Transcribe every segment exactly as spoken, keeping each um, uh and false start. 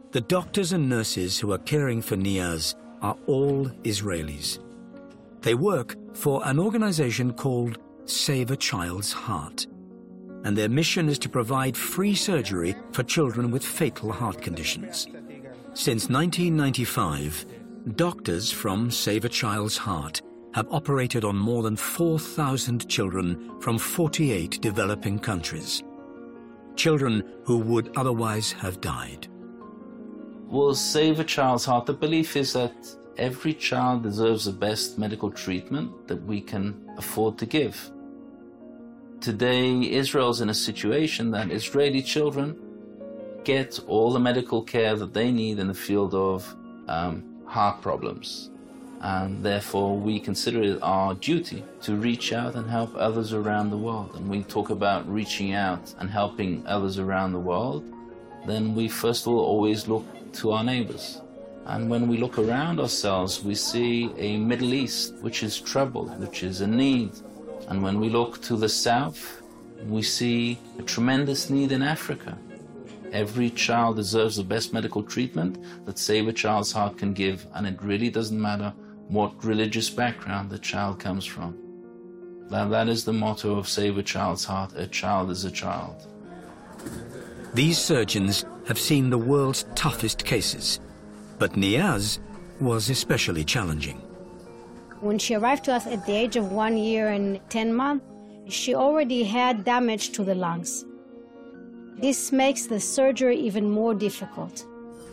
The doctors and nurses who are caring for Niaz are all Israelis. They work for an organization called Save a Child's Heart, and their mission is to provide free surgery for children with fatal heart conditions. Since nineteen ninety-five, doctors from Save a Child's Heart have operated on more than four thousand children from forty-eight developing countries. Children who would otherwise have died. Well, Save a Child's Heart, the belief is that every child deserves the best medical treatment that we can afford to give. Today, Israel's in a situation that Israeli children get all the medical care that they need in the field of um, heart problems. And therefore, we consider it our duty to reach out and help others around the world. And we talk about reaching out and helping others around the world, then we first of all always look to our neighbors. And when we look around ourselves, we see a Middle East which is troubled, which is in need. And when we look to the south, we see a tremendous need in Africa. Every child deserves the best medical treatment that Save a Child's Heart can give, and it really doesn't matter what religious background the child comes from. That, that is the motto of Save a Child's Heart: a child is a child. These surgeons have seen the world's toughest cases, but Niaz was especially challenging. When she arrived to us at the age of one year and ten months, she already had damage to the lungs. This makes the surgery even more difficult.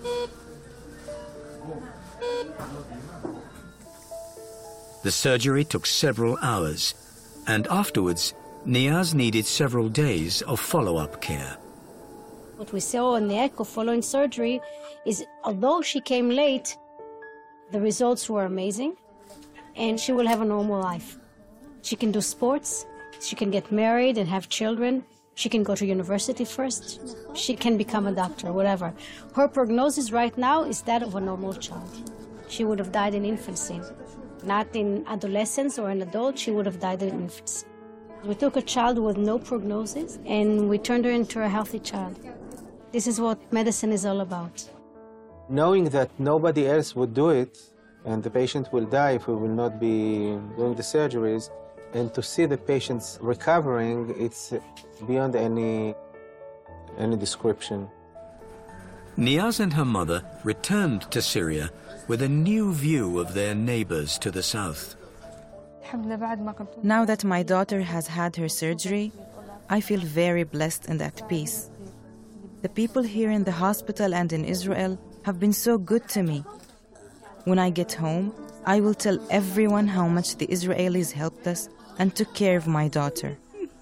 The surgery took several hours, and afterwards, Niaz needed several days of follow-up care. What we saw in the echo following surgery is, although she came late, the results were amazing, and she will have a normal life. She can do sports, she can get married and have children, she can go to university first, she can become a doctor, whatever. Her prognosis right now is that of a normal child. She would have died in infancy. Not in adolescence or an adult, she would have died in infancy. We took a child with no prognosis and we turned her into a healthy child. This is what medicine is all about. Knowing that nobody else would do it and the patient will die if we will not be doing the surgeries, and to see the patients recovering, it's beyond any, any description. Niaz and her mother returned to Syria with a new view of their neighbors to the south. Now that my daughter has had her surgery, I feel very blessed and at peace. The people here in the hospital and in Israel have been so good to me. When I get home, I will tell everyone how much the Israelis helped us and took care of my daughter.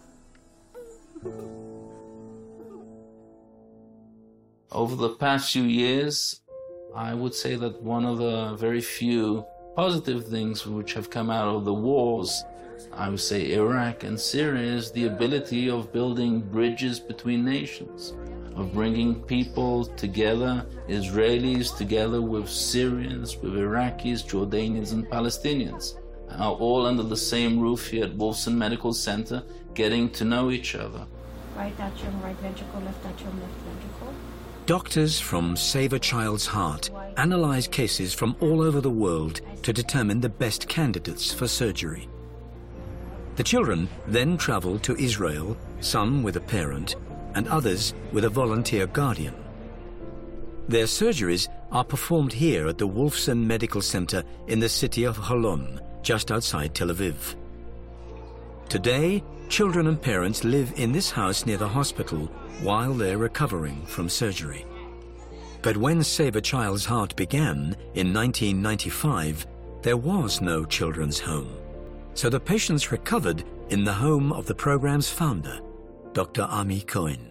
Over the past few years, I would say that one of the very few positive things which have come out of the wars, I would say Iraq and Syria, is the ability of building bridges between nations, of bringing people together, Israelis together with Syrians, with Iraqis, Jordanians and Palestinians, uh, all under the same roof here at Wolfson Medical Center, getting to know each other. Right atrium, right ventricle, left atrium, left ventricle. Doctors from Save a Child's Heart analyze cases from all over the world to determine the best candidates for surgery. The children then travel to Israel, some with a parent, and others with a volunteer guardian. Their surgeries are performed here at the Wolfson Medical Center in the city of Holon, just outside Tel Aviv. Today, children and parents live in this house near the hospital while they're recovering from surgery. But when Save a Child's Heart began in nineteen ninety-five, there was no children's home. So the patients recovered in the home of the program's founder, Doctor Ami Cohen.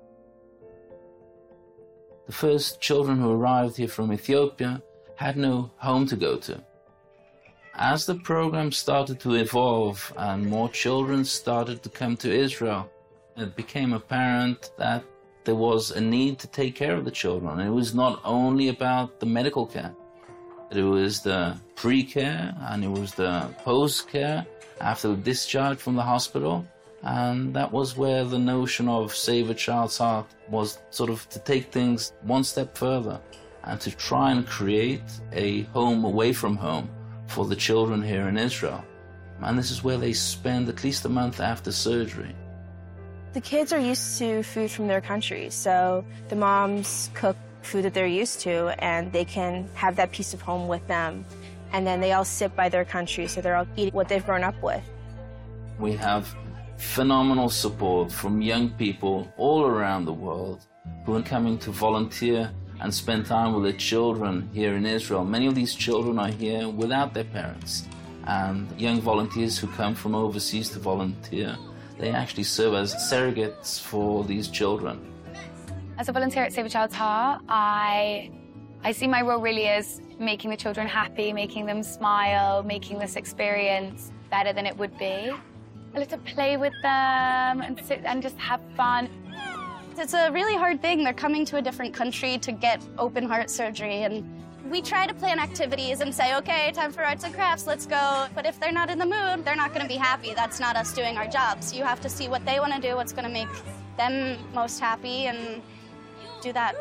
The first children who arrived here from Ethiopia had no home to go to. As the program started to evolve and more children started to come to Israel, it became apparent that there was a need to take care of the children. It was not only about the medical care. It was the pre-care and it was the post-care after the discharge from the hospital. And that was where the notion of Save a Child's Heart was sort of to take things one step further and to try and create a home away from home for the children here in Israel. And this is where they spend at least a month after surgery. The kids are used to food from their country, so the moms cook food that they're used to, and they can have that piece of home with them. And then they all sit by their country, so they're all eating what they've grown up with. We have phenomenal support from young people all around the world who are coming to volunteer and spend time with their children here in Israel. Many of these children are here without their parents, and young volunteers who come from overseas to volunteer, they actually serve as surrogates for these children. As a volunteer at Save a Child's Heart, I, I see my role really as making the children happy, making them smile, making this experience better than it would be. I like to play with them and sit and just have fun. It's a really hard thing. They're coming to a different country to get open heart surgery, and we try to plan activities and say, okay, time for arts and crafts, let's go. But if they're not in the mood, they're not going to be happy. That's not us doing our jobs. You have to see what they want to do, what's going to make them most happy, and do that.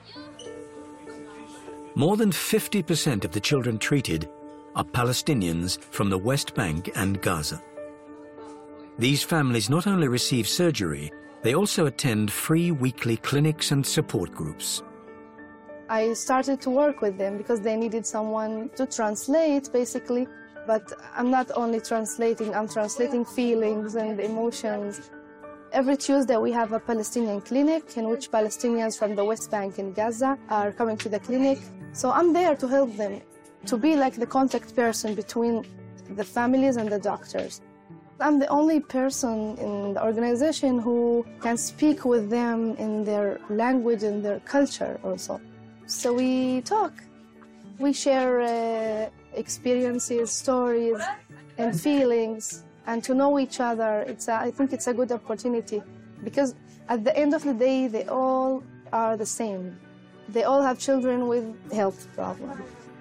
More than fifty percent of the children treated are Palestinians from the West Bank and Gaza. These families not only receive surgery, they also attend free weekly clinics and support groups. I started to work with them because they needed someone to translate, basically. But I'm not only translating, I'm translating feelings and emotions. Every Tuesday we have a Palestinian clinic in which Palestinians from the West Bank and Gaza are coming to the clinic. So I'm there to help them, to be like the contact person between the families and the doctors. I'm the only person in the organization who can speak with them in their language and their culture also. So we talk. We share uh, experiences, stories, and feelings, and to know each other. It's a, I think it's a good opportunity because at the end of the day, they all are the same. They all have children with health problems.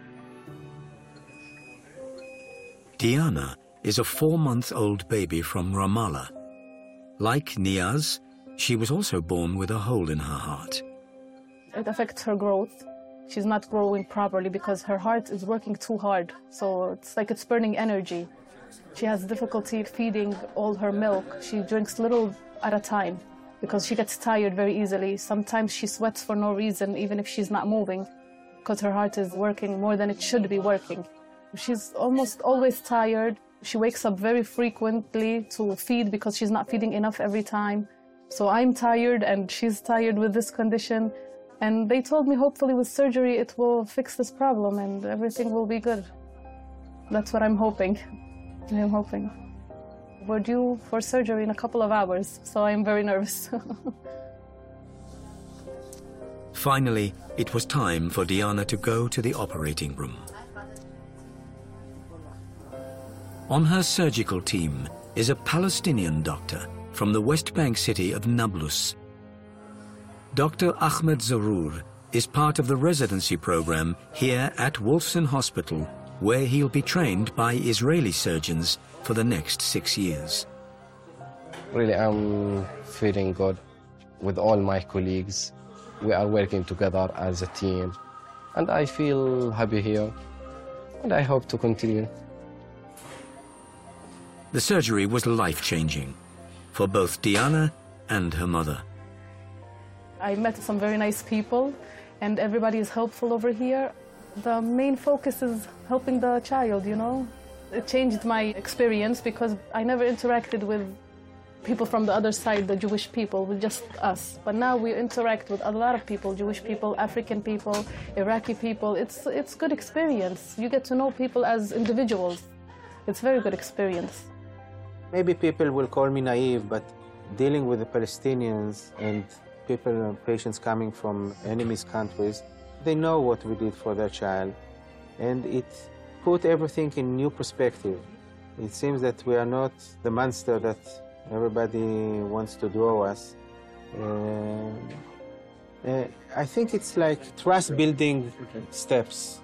Diana is a four-month-old baby from Ramallah. Like Niaz, she was also born with a hole in her heart. It affects her growth. She's not growing properly because her heart is working too hard. So it's like it's burning energy. She has difficulty feeding all her milk. She drinks little at a time because she gets tired very easily. Sometimes she sweats for no reason, even if she's not moving, because her heart is working more than it should be working. She's almost always tired. She wakes up very frequently to feed because she's not feeding enough every time. So I'm tired and she's tired with this condition. And they told me hopefully with surgery it will fix this problem and everything will be good. That's what I'm hoping. I'm hoping. We're due for surgery in a couple of hours, so I'm very nervous. Finally, it was time for Diana to go to the operating room. On her surgical team is a Palestinian doctor from the West Bank city of Nablus. Doctor Ahmed Zarour is part of the residency program here at Wolfson Hospital, where he'll be trained by Israeli surgeons for the next six years. Really, I'm feeling good with all my colleagues. We are working together as a team, and I feel happy here, and I hope to continue. The surgery was life-changing for both Diana and her mother. I met some very nice people, and everybody is helpful over here. The main focus is helping the child, you know. It changed my experience because I never interacted with people from the other side, the Jewish people, with just us. But now we interact with a lot of people, Jewish people, African people, Iraqi people. It's, it's good experience. You get to know people as individuals. It's a very good experience. Maybe people will call me naive, but dealing with the Palestinians and people, patients coming from enemy's countries, they know what we did for their child, and it put everything in new perspective. It seems that we are not the monster that everybody wants to draw us. Uh, uh, I think it's like trust-building steps.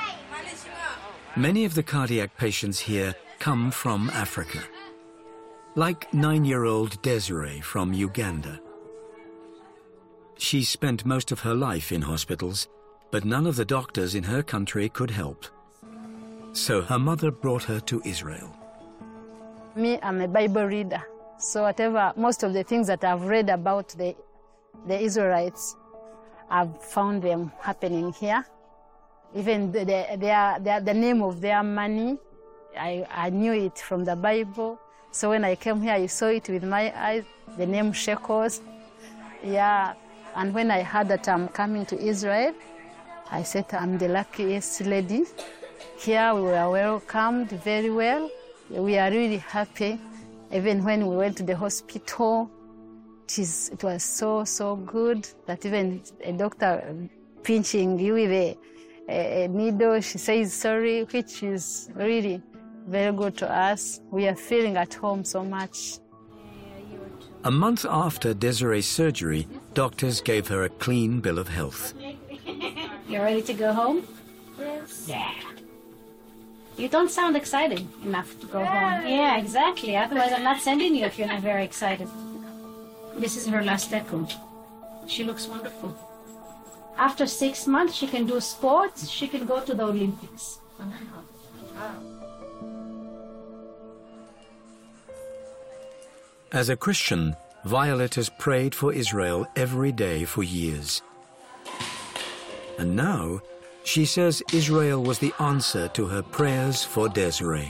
Many of the cardiac patients here come from Africa. like nine-year-old Desiree from Uganda. She spent most of her life in hospitals, but none of the doctors in her country could help. So her mother brought her to Israel. Me, I'm a Bible reader, so whatever, most of the things that I've read about the, the Israelites, I've found them happening here. Even the, the, their, their, the name of their money, I, I knew it from the Bible. So when I came here, I saw it with my eyes, the name shekels. Yeah, and when I heard that I'm coming to Israel, I said, I'm the luckiest lady. Here we were welcomed very well. We are really happy. Even when we went to the hospital, it, is, it was so, so good that even a doctor pinching you with a, a, a needle, she says sorry, which is really very good to us. We are feeling at home so much. A month after Desiree's surgery, doctors gave her a clean bill of health. You ready to go home? Yes. Yeah. You don't sound excited enough to go home. Yeah, exactly. Otherwise, I'm not sending you if you're not very excited. This is her last echo. She looks wonderful. After six months, she can do sports. She can go to the Olympics. As a Christian, Violet has prayed for Israel every day for years. And now, she says Israel was the answer to her prayers for Desiree.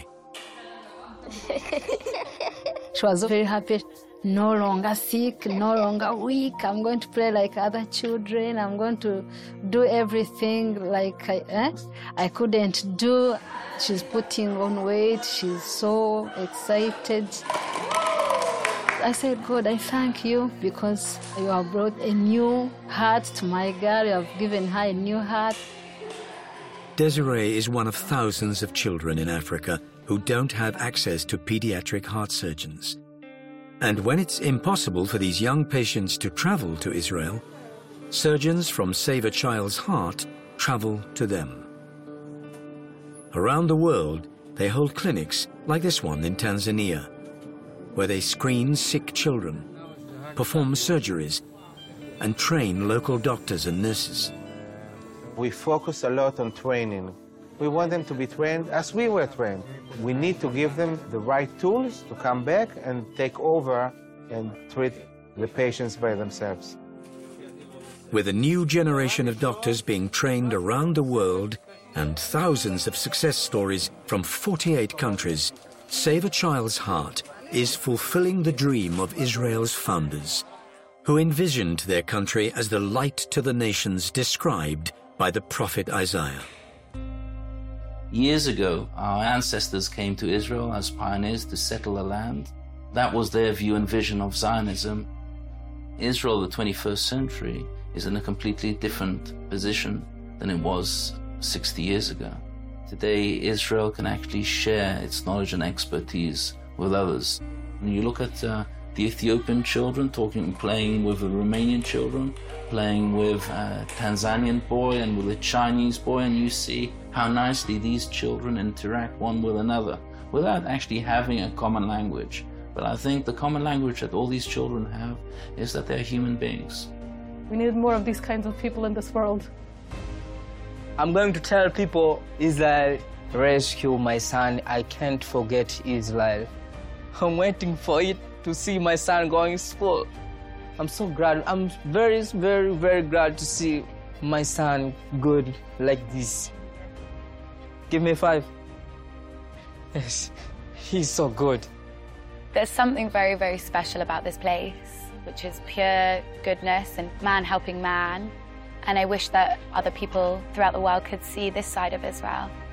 She was very happy. No longer sick, no longer weak. I'm going to play like other children. I'm going to do everything like I, eh? I couldn't do. She's putting on weight. She's so excited. I said, God, I thank you because you have brought a new heart to my girl. You have given her a new heart. Desiree is one of thousands of children in Africa who don't have access to pediatric heart surgeons. And when it's impossible for these young patients to travel to Israel, surgeons from Save a Child's Heart travel to them. Around the world, they hold clinics like this one in Tanzania, where they screen sick children, perform surgeries, and train local doctors and nurses. We focus a lot on training. We want them to be trained as we were trained. We need to give them the right tools to come back and take over and treat the patients by themselves. With a new generation of doctors being trained around the world and thousands of success stories from forty-eight countries, Save a Child's Heart is fulfilling the dream of Israel's founders, who envisioned their country as the light to the nations described by the prophet Isaiah. Years ago, our ancestors came to Israel as pioneers to settle a land. That was their view and vision of Zionism. Israel of the twenty-first century is in a completely different position than it was sixty years ago. Today, Israel can actually share its knowledge and expertise with others. When you look at uh, the Ethiopian children talking, playing with the Romanian children, playing with a Tanzanian boy and with a Chinese boy, and you see how nicely these children interact one with another without actually having a common language. But I think the common language that all these children have is that they're human beings. We need more of these kinds of people in this world. I'm going to tell people Israel rescue my son. I can't forget Israel. I'm waiting for it to see my son going to school. I'm so glad. I'm very, very, very glad to see my son good like this. Give me five. Yes, he's so good. There's something very, very special about this place, which is pure goodness and man helping man. And I wish that other people throughout the world could see this side of Israel.